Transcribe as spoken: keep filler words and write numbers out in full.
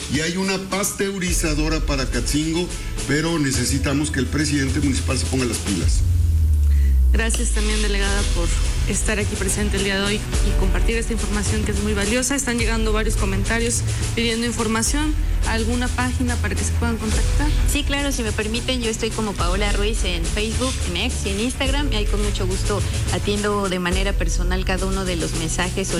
y hay una pasteurizadora para Catzingo, pero necesitamos que el presidente municipal se ponga las pilas. Gracias también, delegada, por estar aquí presente el día de hoy y compartir esta información que es muy valiosa. Están llegando varios comentarios pidiendo información. ¿Alguna página para que se puedan contactar? Sí, claro, si me permiten, yo estoy como Paola Ruiz en Facebook, en X y en Instagram, y ahí con mucho gusto atiendo de manera personal cada uno de los mensajes